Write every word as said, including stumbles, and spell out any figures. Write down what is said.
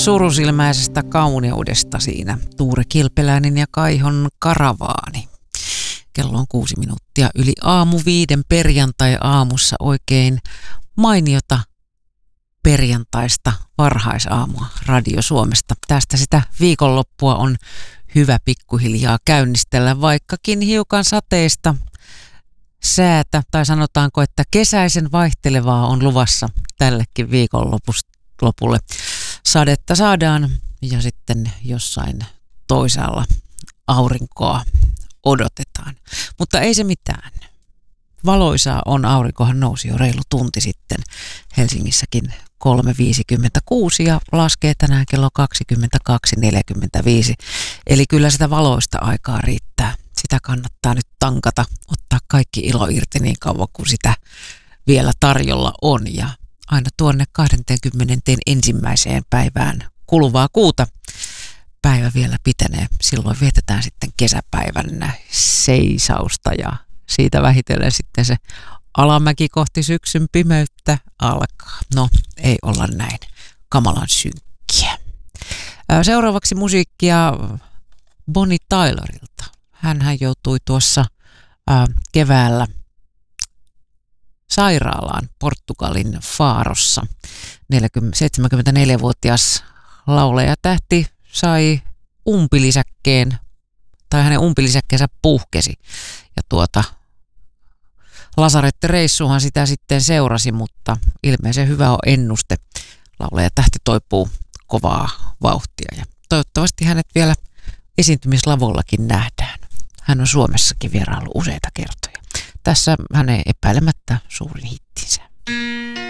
surusilmäisestä kauneudesta siinä. Tuure Kilpeläinen ja Kaihon Karavaani. Kello on kuusi minuuttia yli aamu viiden perjantai-aamussa. Oikein mainiota perjantaista varhaisaamua Radio Suomesta. Tästä sitä viikonloppua on hyvä pikkuhiljaa käynnistellä, vaikkakin hiukan sateista säätä, tai sanotaanko, että kesäisen vaihtelevaa on luvassa tällekin viikonlopulle. Sadetta saadaan ja sitten jossain toisaalla aurinkoa odotetaan. Mutta ei se mitään. Valoisaa on, aurinkohan nousi jo reilu tunti sitten Helsingissäkin kolme viisikymmentäkuusi ja laskee tänään kello kaksikymmentäkaksi neljäkymmentäviisi. Eli kyllä sitä valoista aikaa riittää. Sitä kannattaa nyt tankata, ottaa kaikki ilo irti niin kauan kuin sitä vielä tarjolla on. Ja aina tuonne kahdeskymmenesensimmäiseen päivään kuluvaa kuuta päivä vielä pitenee. Silloin vietetään sitten kesäpäivän seisausta ja siitä vähitellen sitten se alamäki kohti syksyn pimeyttä alkaa. No, ei olla näin kamalan synkkiä. Seuraavaksi musiikkia Bonnie Tylerilta. Hänhän joutui tuossa ää, keväällä sairaalaan Portugalin Farossa. seitsemänkymmentäneljävuotias laulajatähti sai umpilisäkkeen, tai hänen umpilisäkkeensä puhkesi. Ja tuota lasarettireissuhan sitä sitten seurasi, mutta ilmeisen hyvä on ennuste. Laulajatähti toipuu kovaa vauhtia ja toivottavasti hänet vielä esiintymislavollakin nähdään. Hän on Suomessakin vierailu useita kertoja. Tässä hänen epäilemättä suurin hittinsä.